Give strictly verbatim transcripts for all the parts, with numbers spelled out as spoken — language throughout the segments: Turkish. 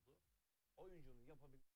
oyuncunun yapabildiği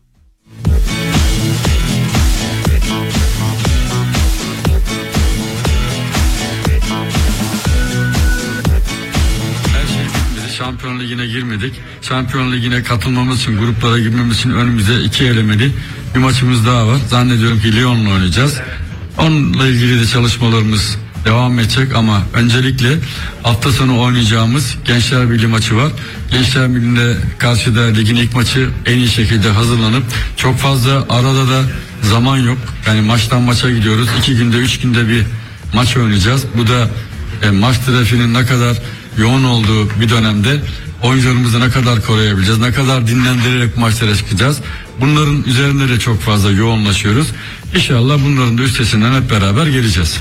her şey bitmedi. Şampiyon Ligi'ne girmedik. Şampiyon Ligi'ne katılmamız için, gruplara girmemiz için önümüzde iki elemeli bir maçımız daha var. Zannediyorum ki Lyon'la oynayacağız. Onunla ilgili de çalışmalarımız devam edecek ama öncelikle hafta sonu oynayacağımız Gençler Birliği maçı var. Gençler Birliği'nde karşıda ligin ilk maçı en iyi şekilde hazırlanıp çok fazla arada da zaman yok. Yani maçtan maça gidiyoruz. İki günde, üç günde bir maç oynayacağız. Bu da e, maç trafiğinin ne kadar yoğun olduğu bir dönemde oyuncularımızı ne kadar koruyabileceğiz, ne kadar dinlendirerek maçlara çıkacağız. Bunların üzerinde de çok fazla yoğunlaşıyoruz. İnşallah bunların da üstesinden hep beraber geleceğiz.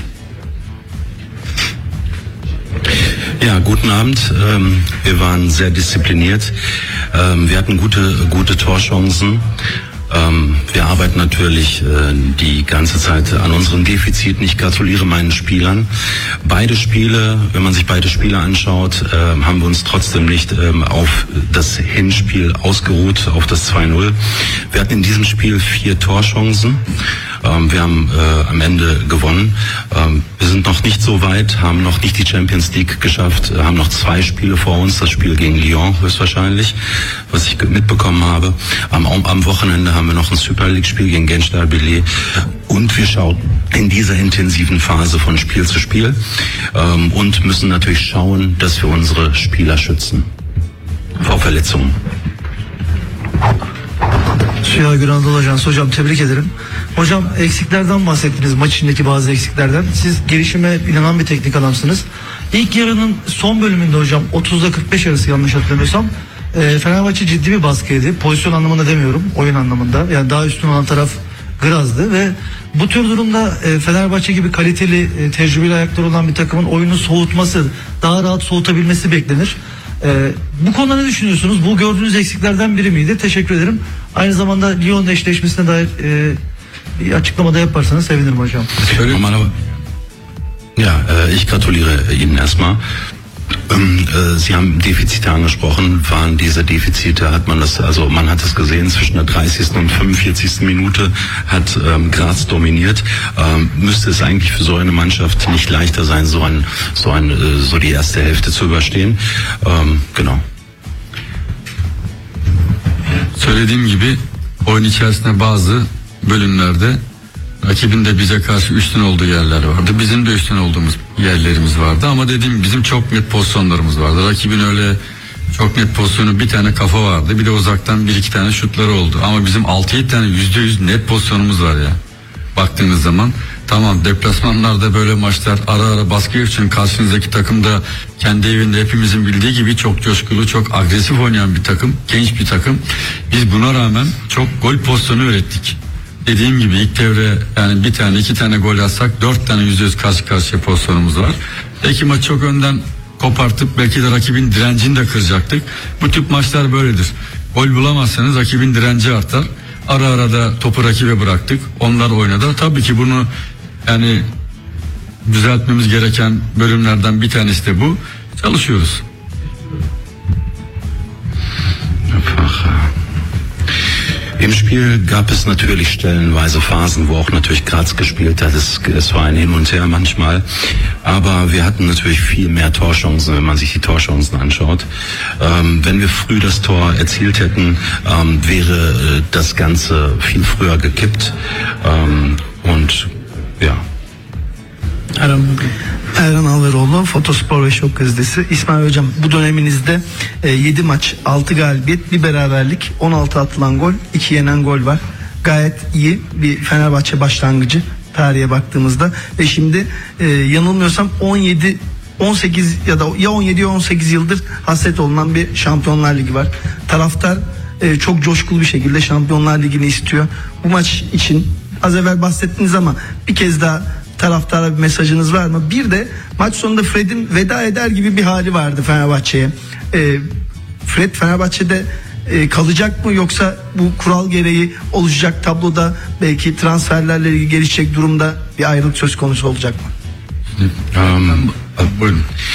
Ja, guten Abend. Ähm, wir waren sehr diszipliniert. Ähm, wir hatten gute, gute Torchancen. Ähm, wir arbeiten natürlich äh, die ganze Zeit an unseren Defiziten. Ich gratuliere meinen Spielern. Beide Spiele, wenn man sich beide Spiele anschaut, äh, haben wir uns trotzdem nicht ähm, auf das Hinspiel ausgeruht, auf das zwei null. Wir hatten in diesem Spiel vier Torchancen. Ähm, wir haben äh, am Ende gewonnen. Ähm, wir sind noch nicht so weit, haben noch nicht die Champions League geschafft, äh, haben noch zwei Spiele vor uns. Das Spiel gegen Lyon höchstwahrscheinlich, was ich mitbekommen habe. Am, am Wochenende haben wir noch ein Super League-Spiel gegen Gençler Birliği. Und wir schauen in dieser intensiven Phase von Spiel zu Spiel ähm, und müssen natürlich schauen, dass wir unsere Spieler schützen vor Verletzungen. Suya Günanadolu Ajansı. Hocam tebrik ederim. Hocam eksiklerden bahsettiniz, maç içindeki bazı eksiklerden. Siz gelişime inanan bir teknik adamsınız. İlk yarının son bölümünde hocam otuzda kırk beş arası yanlış hatırlamıyorsam e, Fenerbahçe ciddi bir baskıydı. Pozisyon anlamında demiyorum, oyun anlamında. Yani daha üstün olan taraf Graz'dı ve bu tür durumda e, Fenerbahçe gibi kaliteli, e, tecrübeli ayakları olan bir takımın oyunu soğutması, daha rahat soğutabilmesi beklenir. Ee, bu konuda ne düşünüyorsunuz? Bu gördüğünüz eksiklerden biri miydi? Teşekkür ederim. Aynı zamanda Lyon eşleşmesine dair e, bir açıklamada yaparsanız sevinirim hocam. Ja, äh, ich gratuliere Ihnen erstmal. Ähm, äh, Sie haben Defizite angesprochen. Waren diese Defizite, hat man das, also man hat es gesehen, zwischen der dreißigsten und fünfundvierzigsten Minute hat ähm, Graz dominiert. Ähm, müsste es eigentlich für so eine Mannschaft nicht leichter sein, so ein, so ein, äh, so die erste Hälfte zu überstehen. Ähm, genau. Söylediğim gibi oyun içerisinde bazı bölümlerde rakibin de bize karşı üstün olduğu yerler vardı. Bizim de üstün olduğumuz yerlerimiz vardı ama dediğim gibi bizim çok net pozisyonlarımız vardı. Rakibin öyle çok net pozisyonu, bir tane kafa vardı. Bir de uzaktan bir iki tane şutları oldu. Ama bizim altı yedi tane yüzde yüz net pozisyonumuz var ya. Baktığınız zaman tamam, deplasmanlarda böyle maçlar ara ara baskı için karşınızdaki takım da kendi evinde hepimizin bildiği gibi çok coşkulu, çok agresif oynayan bir takım, genç bir takım. Biz buna rağmen çok gol pozisyonu ürettik. Dediğim gibi ilk devre yani bir tane iki tane gol atsak dört tane yüzde yüz karşı karşıya pozisyonumuz var. Belki maçı çok önden kopartıp belki de rakibin direncini de kıracaktık. Bu tip maçlar böyledir. Gol bulamazsanız rakibin direnci artar. Ara ara da topu rakibe bıraktık. Onlar oynadı. Tabii ki bunu yani düzeltmemiz gereken bölümlerden bir tanesi de bu. Çalışıyoruz. Im Spiel gab es natürlich stellenweise Phasen, wo auch natürlich Graz gespielt hat. Es, es war ein Hin und Her manchmal. Aber wir hatten natürlich viel mehr Torchancen, wenn man sich die Torchancen anschaut. Ähm, wenn wir früh das Tor erzielt hätten, ähm, wäre äh, das Ganze viel früher gekippt. Ähm, und ja. Erhan, Erhan Alveroğlu, Fotospor ve Şok Gazetesi. İsmail Hocam, bu döneminizde e, yedi maç, altı galibiyet, bir beraberlik, on altı atılan gol, iki yenen gol var. Gayet iyi bir Fenerbahçe başlangıcı tarihe baktığımızda ve şimdi e, yanılmıyorsam on yedi on sekiz ya da ya on yedi ya on sekiz yıldır hasret olunan bir Şampiyonlar Ligi var. Taraftar e, çok coşkulu bir şekilde Şampiyonlar Ligi'ni istiyor. Bu maç için az evvel bahsettiniz ama bir kez daha taraftara bir mesajınız var mı? Bir de maç sonunda Fred'in veda eder gibi bir hali vardı Fenerbahçe'ye. Ee, Fred Fenerbahçe'de e, kalacak mı, yoksa bu kural gereği oluşacak tabloda belki transferlerle ilgili gelişecek durumda bir ayrılık söz konusu olacak mı? Ähm,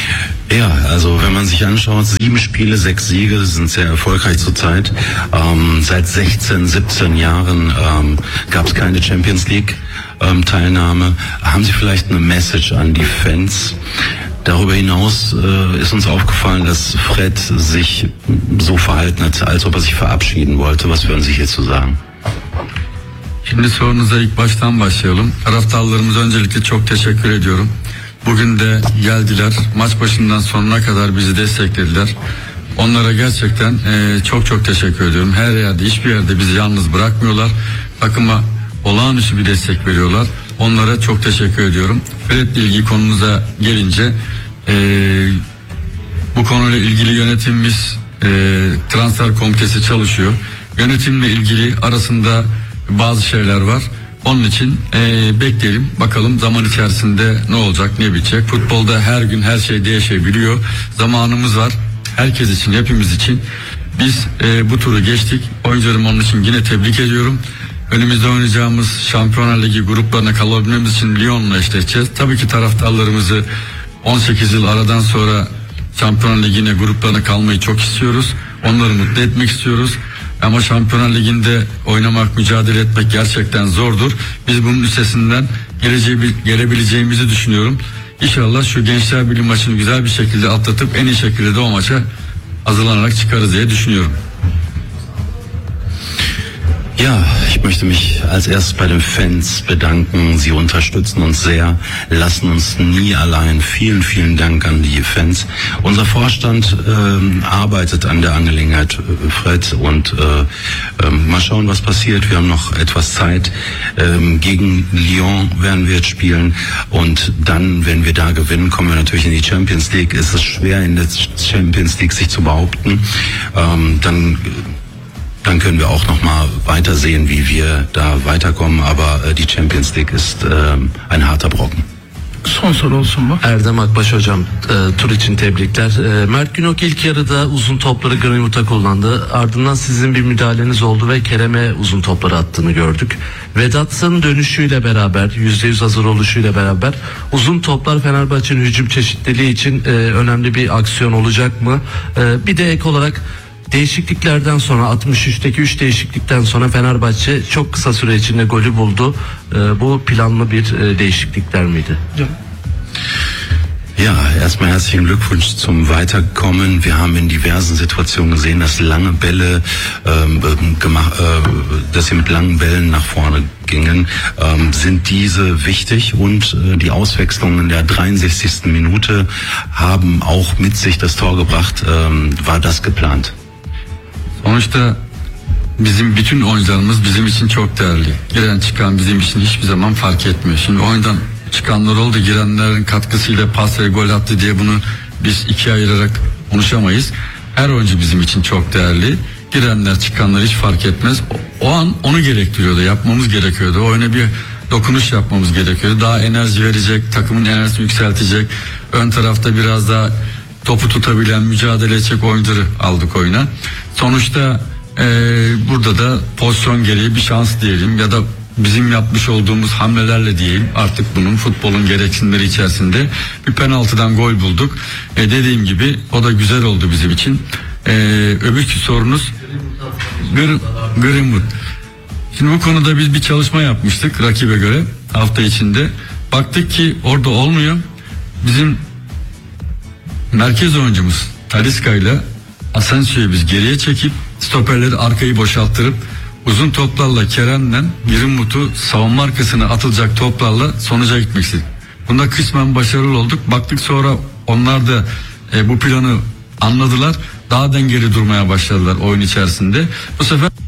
Ja, also wenn man sich anschaut, sieben Spiele, sechs Siege, sind sehr erfolgreich zurzeit. Ähm, seit sechzehn, siebzehn Jahren ähm, gab es keine Champions League ähm, Teilnahme. Haben Sie vielleicht eine Message an die Fans? Darüber hinaus äh, ist uns aufgefallen, dass Fred sich so verhalten hat, als ob er sich verabschieden wollte. Was würden Sie hierzu sagen? Şimdi sorunuza ilk baştan başlayalım. Taraftarlarımıza öncelikle çok teşekkür ediyorum. Bugün de geldiler. Maç başından sonuna kadar bizi desteklediler. Onlara gerçekten e, çok çok teşekkür ediyorum. Her yerde, hiçbir yerde bizi yalnız bırakmıyorlar. Takıma olağanüstü bir destek veriyorlar. Onlara çok teşekkür ediyorum. Fred'le ilgili konunuza gelince e, bu konuyla ilgili yönetimimiz e, transfer komitesi çalışıyor. Yönetimle ilgili arasında bazı şeyler var. Onun için e, bekleyelim. Bakalım zaman içerisinde ne olacak, ne bitecek. Futbolda her gün her şey değişebiliyor. Zamanımız var. Herkes için, hepimiz için. Biz e, bu turu geçtik. Oyuncularımı onun için yine tebrik ediyorum. Önümüzde oynayacağımız Şampiyonlar Ligi gruplarına kalabilmemiz için Lyon'la eşleşeceğiz. Tabii ki taraftarlarımızı on sekiz yıl aradan sonra Şampiyonlar Ligi'ne gruplarına kalmayı çok istiyoruz. Onları mutlu etmek istiyoruz. Ama Şampiyonlar Ligi'nde oynamak, mücadele etmek gerçekten zordur. Biz bunun üstesinden geleceği, gelebileceğimizi düşünüyorum. İnşallah şu Gençler Birliği maçını güzel bir şekilde atlatıp en iyi şekilde de o maça hazırlanarak çıkarız diye düşünüyorum. Ja, ich möchte mich als erstes bei den Fans bedanken. Sie unterstützen uns sehr, lassen uns nie allein. Vielen, vielen Dank an die Fans. Unser Vorstand ähm, arbeitet an der Angelegenheit, Fred, und äh, äh, mal schauen, was passiert. Wir haben noch etwas Zeit. Ähm, gegen Lyon werden wir jetzt spielen und dann, wenn wir da gewinnen, kommen wir natürlich in die Champions League. Es ist schwer, in der Champions League sich zu behaupten. Ähm, dann Dann können wir auch noch mal weiter sehen, wie wir da weiterkommen. Aber äh, die Champions League ist äh, ein harter Brocken. Son soru olsun bu. Erdem Akbaş hocam, e, tur için tebrikler. E, Mert Günok ilk yarıda uzun topları Greenwood'a kullandı. Ardından sizin bir müdahaleniz oldu ve Kerem'e uzun topları attığını gördük. Vedat'ın dönüşüyle beraber, yüzde yüz hazır oluşuyla beraber uzun toplar Fenerbahçe'nin hücum çeşitliliği için e, önemli bir aksiyon olacak mı? E, bir de ek olarak değişikliklerden sonra altmış üçteki üç değişiklikten sonra Fenerbahçe çok kısa süre içinde golü buldu. E, bu planlı bir e, değişiklikler miydi? Ja, erstmal herzlichen Glückwunsch zum Weiterkommen. Wir haben in diversen Situationen gesehen, dass lange Bälle ähm, gemacht, äh, dass sie mit langen Bällen nach vorne gingen. Ähm, sind diese wichtig und äh, die Auswechslungen in der dreiundsechzigsten Minute haben auch mit sich das Tor gebracht. Ähm, war das geplant? Sonuçta bizim bütün oyuncularımız bizim için çok değerli. Giren çıkan bizim için hiçbir zaman fark etmiyor. Şimdi oyundan çıkanlar oldu, girenlerin katkısıyla pas ve gol attı diye bunu biz ikiye ayırarak konuşamayız. Her oyuncu bizim için çok değerli. Girenler çıkanlar hiç fark etmez. O, o an onu gerektiriyordu, yapmamız gerekiyordu. Oyuna bir dokunuş yapmamız gerekiyordu. Daha enerji verecek, takımın enerjisini yükseltecek. Ön tarafta biraz daha topu tutabilen, mücadele edecek oyuncuları aldık oyuna. Sonuçta e, burada da pozisyon gereği bir şans diyelim ya da bizim yapmış olduğumuz hamlelerle diyelim, artık bunun futbolun gereksinimleri içerisinde bir penaltıdan gol bulduk. E, dediğim gibi o da güzel oldu bizim için. E, öbürkü sorunuz Greenwood. Şimdi bu konuda biz bir çalışma yapmıştık rakibe göre hafta içinde. Baktık ki orada olmuyor. Bizim merkez oyuncumuz Talisca ile Asensio'yu biz geriye çekip stoperleri arkayı boşalttırıp uzun toplarla Kerem'le Greenwood'u savunma arkasına atılacak toplarla sonuca gitmek istedik. Bunda kısmen başarılı olduk. Baktık sonra onlar da e, bu planı anladılar. Daha dengeli durmaya başladılar oyun içerisinde. Bu sefer